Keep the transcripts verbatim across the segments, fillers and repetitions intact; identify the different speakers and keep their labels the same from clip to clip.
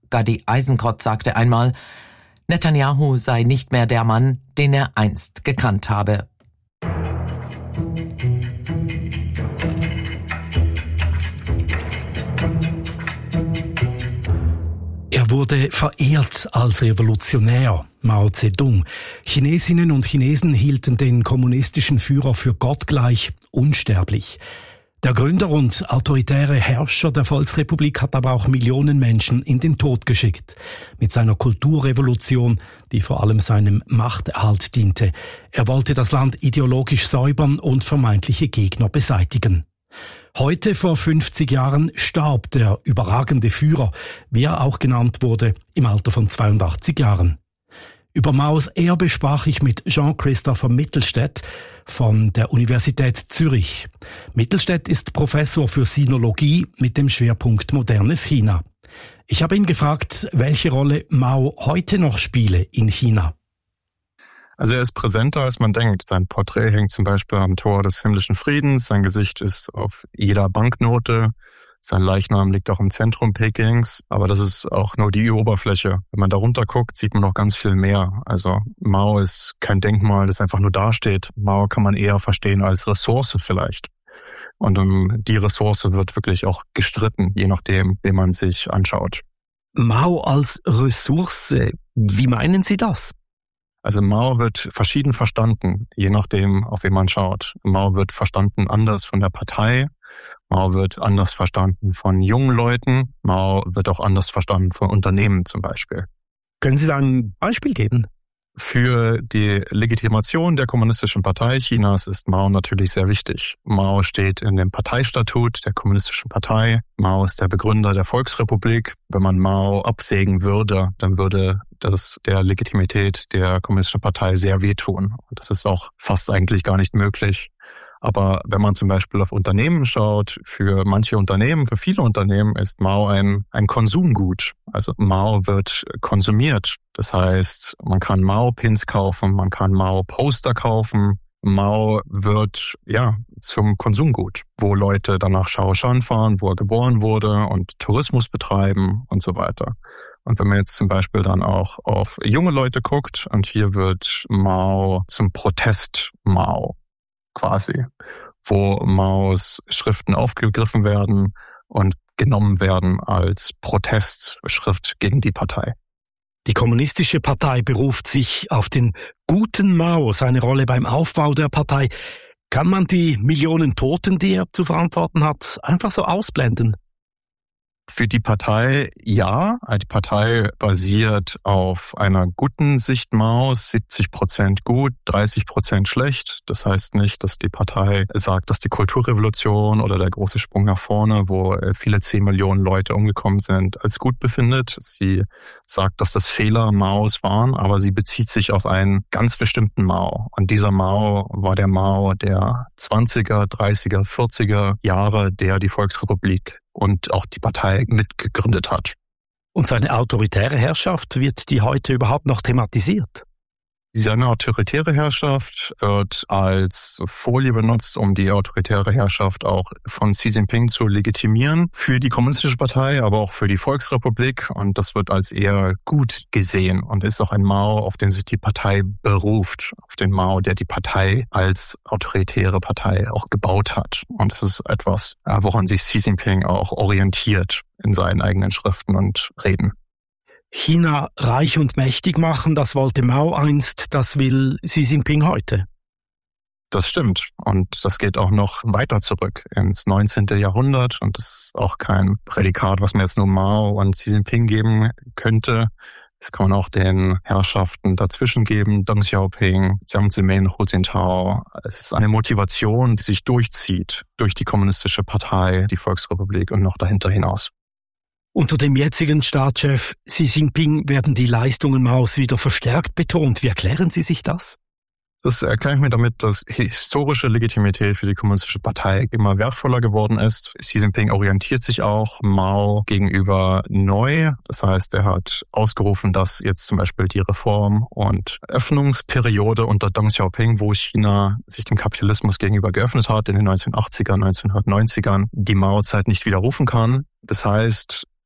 Speaker 1: Gadi Eisenkot sagte einmal, Netanyahu sei nicht mehr der Mann, den er einst gekannt habe.
Speaker 2: Er wurde verehrt als Revolutionär, Mao Zedong. Chinesinnen und Chinesen hielten den kommunistischen Führer für gottgleich, unsterblich. Der Gründer und autoritäre Herrscher der Volksrepublik hat aber auch Millionen Menschen in den Tod geschickt. Mit seiner Kulturrevolution, die vor allem seinem Machterhalt diente. Er wollte das Land ideologisch säubern und vermeintliche Gegner beseitigen. Heute, vor fünfzig Jahren, starb der überragende Führer, wie er auch genannt wurde, im Alter von zweiundachtzig Jahren. Über Maos Erbe sprach ich mit Jean-Christopher Mittelstädt von der Universität Zürich. Mittelstädt ist Professor für Sinologie mit dem Schwerpunkt modernes China. Ich habe ihn gefragt, welche Rolle Mao heute noch spiele in China.
Speaker 3: Also er ist präsenter, als man denkt. Sein Porträt hängt zum Beispiel am Tor des himmlischen Friedens, sein Gesicht ist auf jeder Banknote, sein Leichnam liegt auch im Zentrum Pekings, aber das ist auch nur die Oberfläche. Wenn man da runter guckt, sieht man noch ganz viel mehr. Also Mao ist kein Denkmal, das einfach nur dasteht. Mao kann man eher verstehen als Ressource vielleicht. Und um die Ressource wird wirklich auch gestritten, je nachdem, wen man sich anschaut.
Speaker 2: Mao als Ressource, wie meinen Sie das?
Speaker 3: Also Mao wird verschieden verstanden, je nachdem, auf wen man schaut. Mao wird verstanden anders von der Partei. Mao wird anders verstanden von jungen Leuten. Mao wird auch anders verstanden von Unternehmen zum Beispiel.
Speaker 2: Können Sie da ein Beispiel geben?
Speaker 3: Für die Legitimation der Kommunistischen Partei Chinas ist Mao natürlich sehr wichtig. Mao steht in dem Parteistatut der Kommunistischen Partei. Mao ist der Begründer der Volksrepublik. Wenn man Mao absägen würde, dann würde das der Legitimität der Kommunistischen Partei sehr wehtun. Und das ist auch fast eigentlich gar nicht möglich. Aber wenn man zum Beispiel auf Unternehmen schaut, für manche Unternehmen, für viele Unternehmen ist Mao ein, ein Konsumgut. Also Mao wird konsumiert. Das heißt, man kann Mao-Pins kaufen, man kann Mao-Poster kaufen. Mao wird, ja, zum Konsumgut, wo Leute dann nach Shaoshan fahren, wo er geboren wurde und Tourismus betreiben und so weiter. Und wenn man jetzt zum Beispiel dann auch auf junge Leute guckt, und hier wird Mao zum Protest Mao. Quasi, wo Maos Schriften aufgegriffen werden und genommen werden als Protestschrift gegen die Partei.
Speaker 2: Die Kommunistische Partei beruft sich auf den guten Mao, seine Rolle beim Aufbau der Partei. Kann man die Millionen Toten, die er zu verantworten hat, einfach so ausblenden?
Speaker 3: Für die Partei ja. Die Partei basiert auf einer guten Sicht Maos, siebzig Prozent gut, dreißig Prozent schlecht. Das heißt nicht, dass die Partei sagt, dass die Kulturrevolution oder der große Sprung nach vorne, wo viele zehn Millionen Leute umgekommen sind, als gut befindet. Sie sagt, dass das Fehler Maos waren, aber sie bezieht sich auf einen ganz bestimmten Mao. Und dieser Mao war der Mao der zwanziger, dreißiger, vierziger Jahre, der die Volksrepublik und auch die Partei mitgegründet hat.
Speaker 2: Und seine autoritäre Herrschaft, wird die heute überhaupt noch thematisiert?
Speaker 3: Seine autoritäre Herrschaft wird als Folie benutzt, um die autoritäre Herrschaft auch von Xi Jinping zu legitimieren für die Kommunistische Partei, aber auch für die Volksrepublik. Und das wird als eher gut gesehen und ist auch ein Mao, auf den sich die Partei beruft, auf den Mao, der die Partei als autoritäre Partei auch gebaut hat. Und es ist etwas, woran sich Xi Jinping auch orientiert in seinen eigenen Schriften und Reden.
Speaker 2: China reich und mächtig machen, das wollte Mao einst, das will Xi Jinping heute.
Speaker 3: Das stimmt. Und das geht auch noch weiter zurück ins neunzehnten Jahrhundert. Und das ist auch kein Prädikat, was man jetzt nur Mao und Xi Jinping geben könnte. Das kann man auch den Herrschaften dazwischen geben, Deng Xiaoping, Jiang Zemin, Hu Jintao. Es ist eine Motivation, die sich durchzieht durch die Kommunistische Partei, die Volksrepublik und noch dahinter hinaus.
Speaker 2: Unter dem jetzigen Staatschef Xi Jinping werden die Leistungen Maos wieder verstärkt betont. Wie erklären Sie sich das?
Speaker 3: Das erkläre ich mir damit, dass historische Legitimität für die Kommunistische Partei immer wertvoller geworden ist. Xi Jinping orientiert sich auch Mao gegenüber neu. Das heißt, er hat ausgerufen, dass jetzt zum Beispiel die Reform- und Öffnungsperiode unter Deng Xiaoping, wo China sich dem Kapitalismus gegenüber geöffnet hat in den neunzehnhundertachtziger, neunzehnhundertneunzigern, die Mao-Zeit nicht widerrufen kann. Das heißt,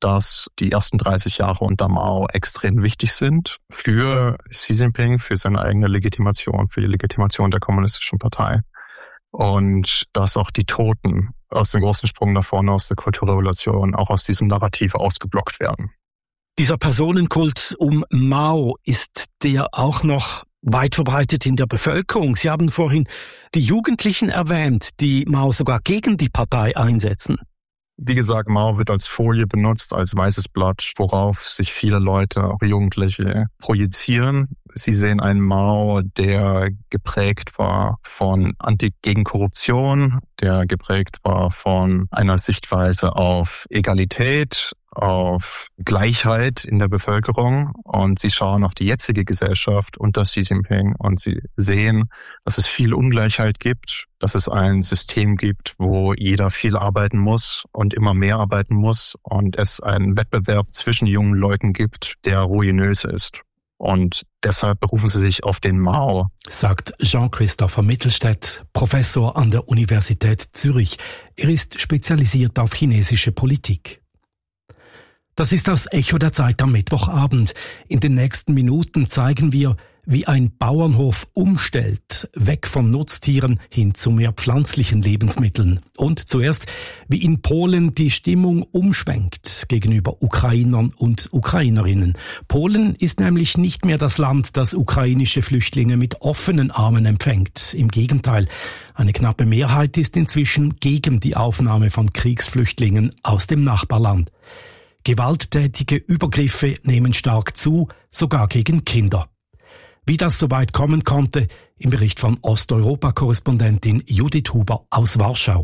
Speaker 3: dass die ersten dreißig Jahre unter Mao extrem wichtig sind für Xi Jinping, für seine eigene Legitimation, für die Legitimation der Kommunistischen Partei. Und dass auch die Toten aus dem großen Sprung nach vorne, aus der Kulturrevolution, auch aus diesem Narrativ ausgeblockt werden.
Speaker 2: Dieser Personenkult um Mao, ist der auch noch weit verbreitet in der Bevölkerung? Sie haben vorhin die Jugendlichen erwähnt, die Mao sogar gegen die Partei einsetzen.
Speaker 3: Wie gesagt, Mao wird als Folie benutzt, als weißes Blatt, worauf sich viele Leute, auch Jugendliche, projizieren. Sie sehen einen Mao, der geprägt war von Anti gegen Korruption, der geprägt war von einer Sichtweise auf Egalität, auf Gleichheit in der Bevölkerung, und sie schauen auf die jetzige Gesellschaft unter Xi Jinping und sie sehen, dass es viel Ungleichheit gibt, dass es ein System gibt, wo jeder viel arbeiten muss und immer mehr arbeiten muss und es einen Wettbewerb zwischen jungen Leuten gibt, der ruinös ist. Und deshalb berufen sie sich auf den Mao,
Speaker 2: sagt Jean-Christopher Mittelstädt, Professor an der Universität Zürich. Er ist spezialisiert auf chinesische Politik. Das ist das Echo der Zeit am Mittwochabend. In den nächsten Minuten zeigen wir, wie ein Bauernhof umstellt, weg von Nutztieren hin zu mehr pflanzlichen Lebensmitteln. Und zuerst, wie in Polen die Stimmung umschwenkt gegenüber Ukrainern und Ukrainerinnen. Polen ist nämlich nicht mehr das Land, das ukrainische Flüchtlinge mit offenen Armen empfängt. Im Gegenteil, eine knappe Mehrheit ist inzwischen gegen die Aufnahme von Kriegsflüchtlingen aus dem Nachbarland. Gewalttätige Übergriffe nehmen stark zu, sogar gegen Kinder. Wie das so weit kommen konnte, im Bericht von Osteuropa-Korrespondentin Judith Huber aus Warschau.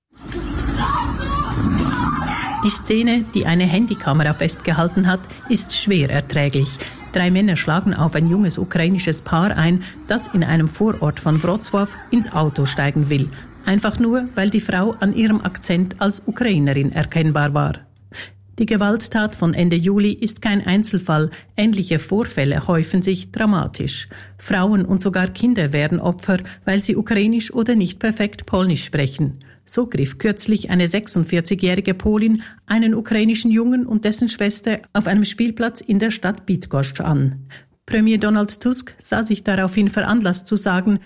Speaker 4: Die Szene, die eine Handykamera festgehalten hat, ist schwer erträglich. Drei Männer schlagen auf ein junges ukrainisches Paar ein, das in einem Vorort von Wrocław ins Auto steigen will. Einfach nur, weil die Frau an ihrem Akzent als Ukrainerin erkennbar war. Die Gewalttat von Ende Juli ist kein Einzelfall. Ähnliche Vorfälle häufen sich dramatisch. Frauen und sogar Kinder werden Opfer, weil sie ukrainisch oder nicht perfekt polnisch sprechen. So griff kürzlich eine sechsundvierzigjährige Polin einen ukrainischen Jungen und dessen Schwester auf einem Spielplatz in der Stadt Bydgoszcz an. Premier Donald Tusk sah sich daraufhin veranlasst zu sagen,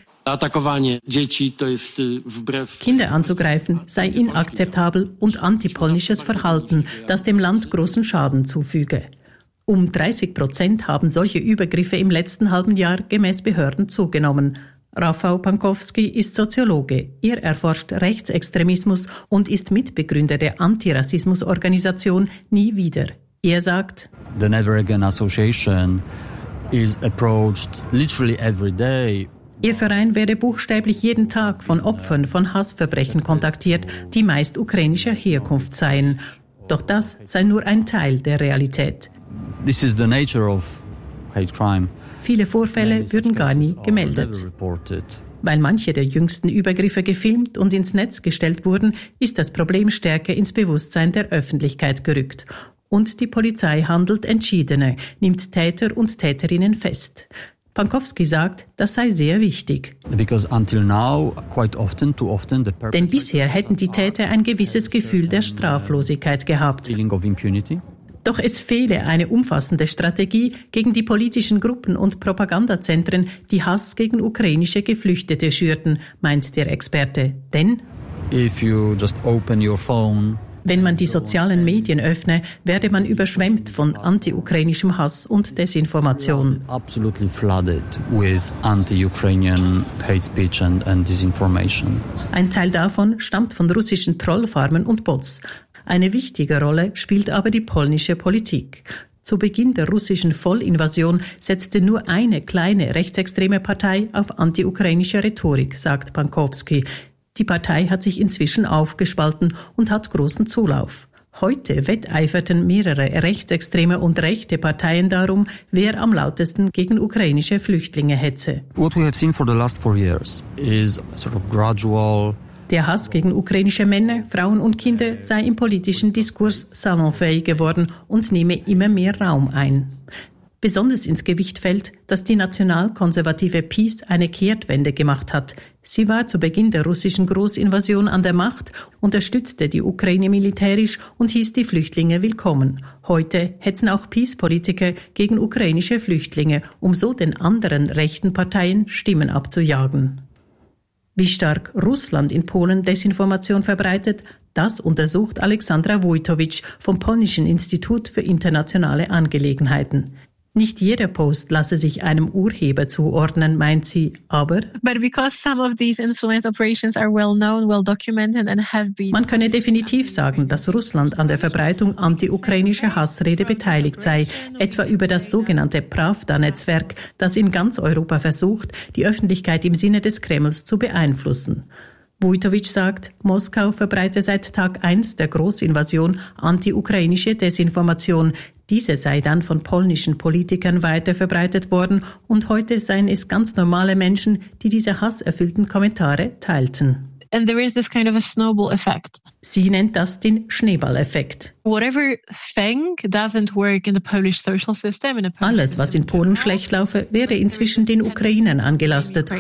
Speaker 4: Kinder anzugreifen sei inakzeptabel und antipolnisches Verhalten, das dem Land großen Schaden zufüge. Um dreißig Prozent haben solche Übergriffe im letzten halben Jahr gemäß Behörden zugenommen. Rafał Pankowski ist Soziologe. Er erforscht Rechtsextremismus und ist Mitbegründer der Antirassismusorganisation Nie wieder. Er sagt,
Speaker 5: The Never Again Association is approached literally every day.
Speaker 4: Ihr Verein werde buchstäblich jeden Tag von Opfern von Hassverbrechen kontaktiert, die meist ukrainischer Herkunft seien. Doch das sei nur ein Teil der Realität.
Speaker 5: This is the nature of hate crime.
Speaker 4: Viele Vorfälle würden gar nie gemeldet. Weil manche der jüngsten Übergriffe gefilmt und ins Netz gestellt wurden, ist das Problem stärker ins Bewusstsein der Öffentlichkeit gerückt. Und die Polizei handelt entschiedener, nimmt Täter und Täterinnen fest. Pankowski sagt, das sei sehr wichtig.
Speaker 5: Now, often, often
Speaker 4: Denn bisher hätten die Täter ein gewisses Gefühl der Straflosigkeit gehabt. Doch es fehle eine umfassende Strategie gegen die politischen Gruppen und Propagandazentren, die Hass gegen ukrainische Geflüchtete schürten, meint der Experte. Denn
Speaker 5: if you just open your phone,
Speaker 4: wenn man die sozialen Medien öffne, werde man überschwemmt von anti-ukrainischem Hass und Desinformation.
Speaker 5: Absolutely flooded with anti-Ukrainian hate speech and, and disinformation.
Speaker 4: Ein Teil davon stammt von russischen Trollfarmen und Bots. Eine wichtige Rolle spielt aber die polnische Politik. Zu Beginn der russischen Vollinvasion setzte nur eine kleine rechtsextreme Partei auf anti-ukrainische Rhetorik, sagt Pankowski. Die Partei hat sich inzwischen aufgespalten und hat großen Zulauf. Heute wetteiferten mehrere rechtsextreme und rechte Parteien darum, wer am lautesten gegen ukrainische Flüchtlinge hetze.
Speaker 5: What we have seen for the last four years is sort of gradual.
Speaker 4: Der Hass gegen ukrainische Männer, Frauen und Kinder sei im politischen Diskurs salonfähig geworden und nehme immer mehr Raum ein. Besonders ins Gewicht fällt, dass die nationalkonservative PiS eine Kehrtwende gemacht hat. Sie war zu Beginn der russischen Großinvasion an der Macht, unterstützte die Ukraine militärisch und hieß die Flüchtlinge willkommen. Heute hetzen auch PiS-Politiker gegen ukrainische Flüchtlinge, um so den anderen rechten Parteien Stimmen abzujagen. Wie stark Russland in Polen Desinformation verbreitet, das untersucht Alexandra Wojtowicz vom Polnischen Institut für internationale Angelegenheiten. Nicht jeder Post lasse sich einem Urheber zuordnen, meint sie, aber
Speaker 6: But because some of these influence operations are well known, well documented and have been
Speaker 4: man könne definitiv sagen, dass Russland an der Verbreitung anti-ukrainischer Hassrede beteiligt sei, etwa über das sogenannte Pravda-Netzwerk, das in ganz Europa versucht, die Öffentlichkeit im Sinne des Kremls zu beeinflussen. Wojtowicz sagt, Moskau verbreite seit Tag eins der Großinvasion anti-ukrainische Desinformation. Diese sei dann von polnischen Politikern weiter verbreitet worden und heute seien es ganz normale Menschen, die diese hasserfüllten Kommentare teilten.
Speaker 6: And there is this kind of a snowball effect.
Speaker 4: Sie nennt das den Schneeballeffekt.
Speaker 6: Whatever thing doesn't work in the Polish social system, in the Polish
Speaker 4: Alles, was in Polen schlecht laufe, wäre inzwischen den Ukrainern angelastet.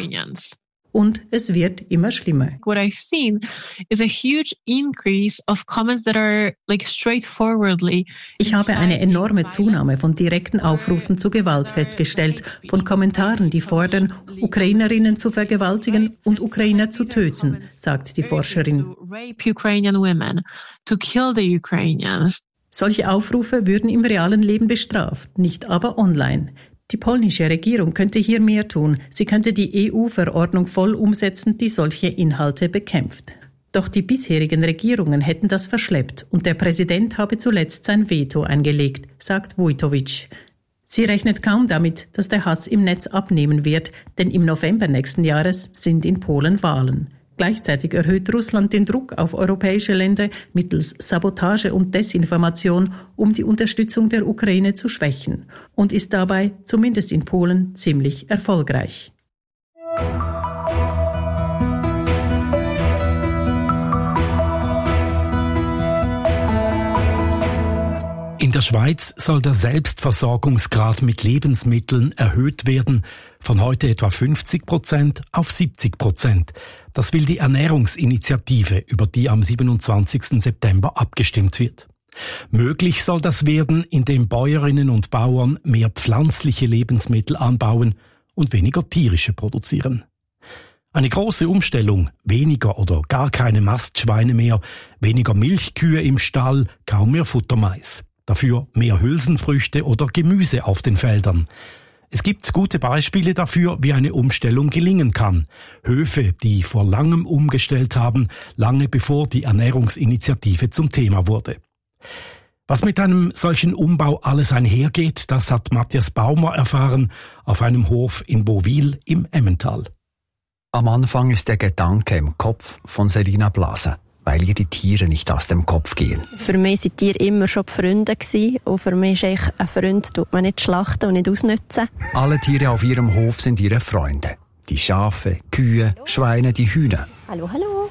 Speaker 4: Und es wird immer schlimmer.
Speaker 6: What I've seen is a huge increase of comments that are like straightforwardly.
Speaker 4: Ich habe eine enorme Zunahme von direkten Aufrufen zu Gewalt festgestellt, von Kommentaren, die fordern, Ukrainerinnen zu vergewaltigen und Ukrainer zu töten, sagt die Forscherin.
Speaker 6: Rape Ukrainian women, to kill the Ukrainians.
Speaker 4: Solche Aufrufe würden im realen Leben bestraft, nicht aber online. Die polnische Regierung könnte hier mehr tun. Sie könnte die E U-Verordnung voll umsetzen, die solche Inhalte bekämpft. Doch die bisherigen Regierungen hätten das verschleppt und der Präsident habe zuletzt sein Veto eingelegt, sagt Wojtowicz. Sie rechnet kaum damit, dass der Hass im Netz abnehmen wird, denn im November nächsten Jahres sind in Polen Wahlen. Gleichzeitig erhöht Russland den Druck auf europäische Länder mittels Sabotage und Desinformation, um die Unterstützung der Ukraine zu schwächen und ist dabei, zumindest in Polen, ziemlich erfolgreich.
Speaker 2: In der Schweiz soll der Selbstversorgungsgrad mit Lebensmitteln erhöht werden, von heute etwa fünfzig Prozent auf siebzig Prozent. Das will die Ernährungsinitiative, über die am siebenundzwanzigsten September abgestimmt wird. Möglich soll das werden, indem Bäuerinnen und Bauern mehr pflanzliche Lebensmittel anbauen und weniger tierische produzieren. Eine große Umstellung, weniger oder gar keine Mastschweine mehr, weniger Milchkühe im Stall, kaum mehr Futtermais. Dafür mehr Hülsenfrüchte oder Gemüse auf den Feldern. Es gibt gute Beispiele dafür, wie eine Umstellung gelingen kann. Höfe, die vor langem umgestellt haben, lange bevor die Ernährungsinitiative zum Thema wurde. Was mit einem solchen Umbau alles einhergeht, das hat Matthias Baumer erfahren auf einem Hof in Bowil im Emmental.
Speaker 7: Am Anfang ist der Gedanke im Kopf von Selina Blaser, weil ihr die Tiere nicht aus dem Kopf gehen.
Speaker 8: Für mich waren Tiere immer schon Freunde gewesen. Und für mich ist eigentlich ein Freund, tut man nicht schlachten und nicht ausnutzen.
Speaker 7: Alle Tiere auf ihrem Hof sind ihre Freunde. Die Schafe, Kühe, Schweine, die Hühner.
Speaker 8: Hallo, hallo.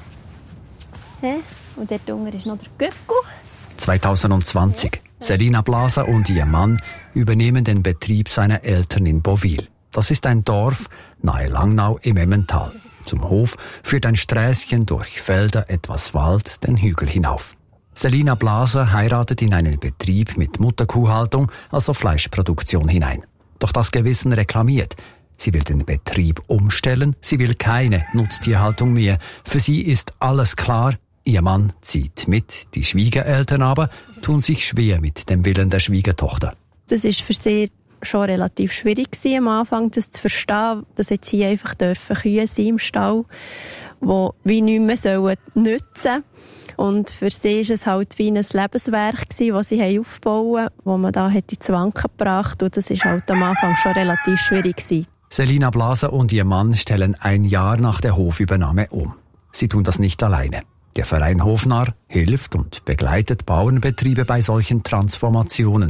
Speaker 8: Hä? Und dort unten ist noch der Göcku.
Speaker 7: zwanzig zwanzig. Selina Blaser und ihr Mann übernehmen den Betrieb seiner Eltern in Bowil. Das ist ein Dorf nahe Langnau im Emmental. Zum Hof führt ein Sträßchen durch Felder, etwas Wald, den Hügel hinauf. Selina Blaser heiratet in einen Betrieb mit Mutterkuhhaltung, also Fleischproduktion, hinein. Doch das Gewissen reklamiert. Sie will den Betrieb umstellen, sie will keine Nutztierhaltung mehr. Für sie ist alles klar, ihr Mann zieht mit, die Schwiegereltern aber tun sich schwer mit dem Willen der Schwiegertochter.
Speaker 8: Das ist für sie schon relativ schwierig gewesen, am Anfang, das zu verstehen, dass jetzt hier einfach dürfen Kühe sein im Stall, die wie nicht mehr sollen nützen. Und für sie war es halt wie ein Lebenswerk gewesen, das sie aufbauen, das man da hätte zu wanken gebracht. Und das war halt am Anfang schon relativ schwierig gewesen.
Speaker 7: Selina Blaser und ihr Mann stellen ein Jahr nach der Hofübernahme um. Sie tun das nicht alleine. Der Verein Hofnarr hilft und begleitet Bauernbetriebe bei solchen Transformationen.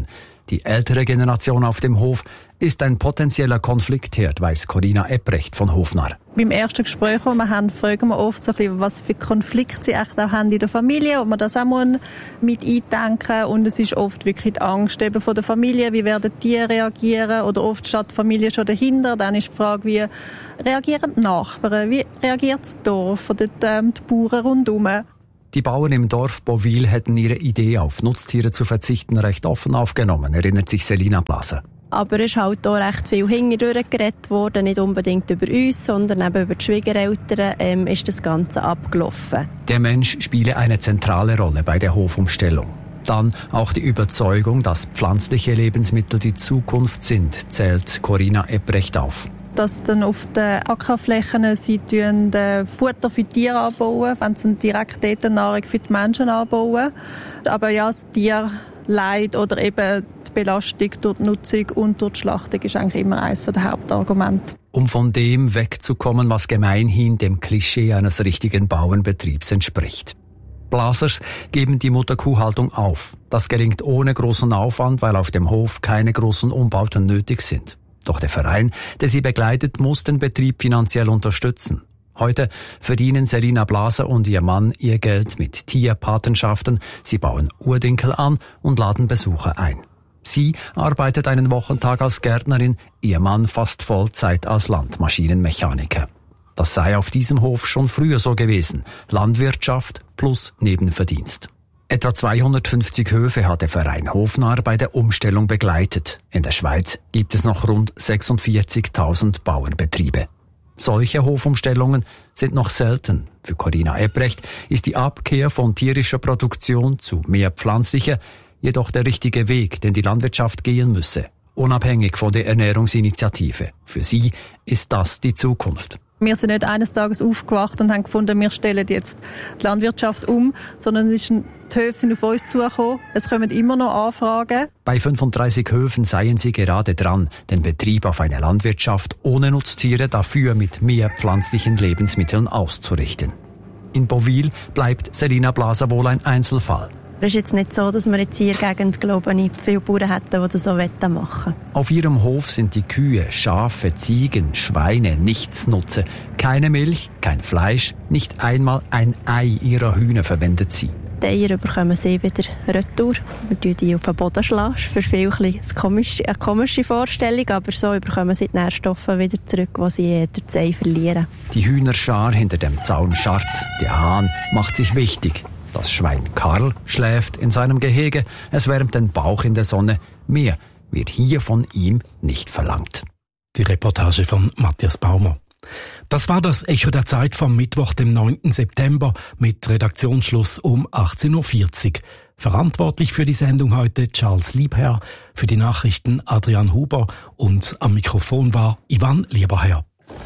Speaker 7: Die ältere Generation auf dem Hof ist ein potenzieller Konfliktherd, weiss Corinna Ebrecht von Hofnar.
Speaker 9: Beim ersten Gespräch, das wir haben, fragen wir oft, so ein bisschen, was für Konflikte sie echt auch haben in der Familie, ob man das auch mit eindenken muss. Und es ist oft wirklich die Angst eben von der Familie, wie werden die reagieren, oder oft steht die Familie schon dahinter. Dann ist die Frage, wie reagieren die Nachbarn, wie reagiert das Dorf oder die, ähm, die Bauern rundherum.
Speaker 7: Die Bauern im Dorf Bovil hätten ihre Idee, auf Nutztiere zu verzichten, recht offen aufgenommen, erinnert sich Selina Blaser.
Speaker 8: Aber es ist halt auch recht viel hintendurch geredet worden, nicht unbedingt über uns, sondern eben über die Schwiegereltern ähm, ist das Ganze abgelaufen.
Speaker 7: Der Mensch spiele eine zentrale Rolle bei der Hofumstellung. Dann auch die Überzeugung, dass pflanzliche Lebensmittel die Zukunft sind, zählt Corinna Ebrecht auf.
Speaker 9: Dass dann auf den Ackerflächen sie tun, äh, Futter für die Tiere anbauen, wenn sie direkt dort Nahrung für die Menschen anbauen. Aber ja, das Tierleid oder eben die Belastung durch die Nutzung und durch die Schlachtung ist eigentlich immer eines der Hauptargumente.
Speaker 7: Um von dem wegzukommen, was gemeinhin dem Klischee eines richtigen Bauernbetriebs entspricht. Blasers geben die Mutterkuhhaltung auf. Das gelingt ohne großen Aufwand, weil auf dem Hof keine großen Umbauten nötig sind. Doch der Verein, der sie begleitet, muss den Betrieb finanziell unterstützen. Heute verdienen Selina Blaser und ihr Mann ihr Geld mit Tierpatenschaften. Sie bauen Urdinkel an und laden Besucher ein. Sie arbeitet einen Wochentag als Gärtnerin, ihr Mann fast Vollzeit als Landmaschinenmechaniker. Das sei auf diesem Hof schon früher so gewesen. Landwirtschaft plus Nebenverdienst. Etwa zweihundertfünfzig Höfe hat der Verein Hofnar bei der Umstellung begleitet. In der Schweiz gibt es noch rund sechsundvierzigtausend Bauernbetriebe. Solche Hofumstellungen sind noch selten. Für Corinna Ebrecht ist die Abkehr von tierischer Produktion zu mehr pflanzlicher jedoch der richtige Weg, den die Landwirtschaft gehen müsse, unabhängig von der Ernährungsinitiative. Für sie ist das die Zukunft.
Speaker 9: Wir sind nicht eines Tages aufgewacht und haben gefunden, wir stellen jetzt die Landwirtschaft um, sondern die Höfe sind auf uns zugekommen. Es kommen immer noch Anfragen.
Speaker 7: Bei fünfunddreißig Höfen seien sie gerade dran, den Betrieb auf eine Landwirtschaft ohne Nutztiere, dafür mit mehr pflanzlichen Lebensmitteln auszurichten. In Bovil bleibt Selina Blaser wohl ein Einzelfall.
Speaker 8: Es ist jetzt nicht so, dass wir jetzt hier in der Gegend, glaube ich, viele Bauern hätten, die das so machen wollen.
Speaker 7: Auf ihrem Hof sind die Kühe, Schafe, Ziegen, Schweine Nichtsnutze. Keine Milch, kein Fleisch, nicht einmal ein Ei ihrer Hühner verwendet sie.
Speaker 8: Die Eier bekommen sie wieder retour. Wir schlagen die auf den Boden. Das ist für viele eine komische, eine komische Vorstellung, aber so bekommen sie die Nährstoffe wieder zurück, die sie durch das Ei verlieren.
Speaker 7: Die Hühnerschar hinter dem Zaun scharrt. Der Hahn macht sich wichtig. Das Schwein Karl schläft in seinem Gehege, es wärmt den Bauch in der Sonne. Mehr wird hier von ihm nicht verlangt.
Speaker 2: Die Reportage von Matthias Baumer. Das war das Echo der Zeit vom Mittwoch, dem neunten September, mit Redaktionsschluss um achtzehn Uhr vierzig. Verantwortlich für die Sendung heute Charles Liebherr, für die Nachrichten Adrian Huber und am Mikrofon war Ivan Lieberherr.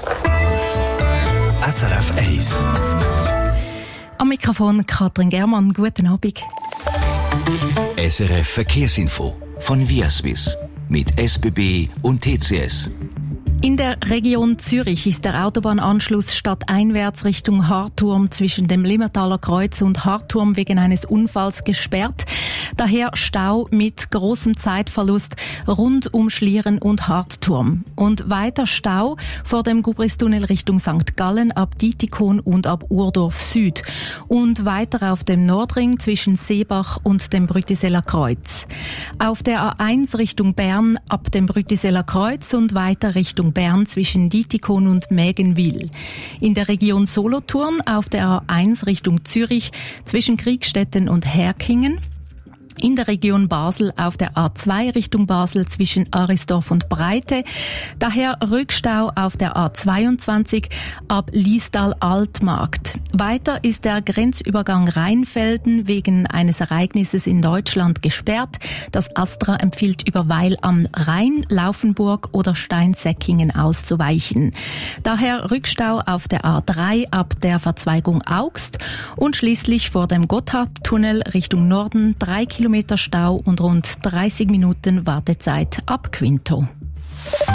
Speaker 10: S R F eins.
Speaker 11: Am Mikrofon Katrin Germann, guten Abend.
Speaker 10: S R F Verkehrsinfo von Viaswiss mit S B B und T C S.
Speaker 11: In der Region Zürich ist der Autobahnanschluss stadteinwärts Richtung Harturm zwischen dem Limmertaler Kreuz und Harturm wegen eines Unfalls gesperrt. Daher Stau mit großem Zeitverlust rund um Schlieren und Hartturm. Und weiter Stau vor dem Gubristunnel Richtung Sankt Gallen ab Dietikon und ab Urdorf Süd. Und weiter auf dem Nordring zwischen Seebach und dem Brütiseller Kreuz. Auf der A eins Richtung Bern ab dem Brütiseller Kreuz und weiter Richtung Bern zwischen Dietikon und Mägenwil. In der Region Solothurn auf der A eins Richtung Zürich zwischen Kriegstetten und Herkingen. In der Region Basel auf der A zwei Richtung Basel zwischen Arisdorf und Breite. Daher Rückstau auf der A zweiundzwanzig ab Liestal-Altmarkt. Weiter ist der Grenzübergang Rheinfelden wegen eines Ereignisses in Deutschland gesperrt. Das Astra empfiehlt über Weil am Rhein, Laufenburg oder Steinsäckingen auszuweichen. Daher Rückstau auf der A drei ab der Verzweigung Augst und schließlich vor dem Gotthardtunnel Richtung Norden drei Kilometer Stau und rund dreißig Minuten Wartezeit ab Quinto.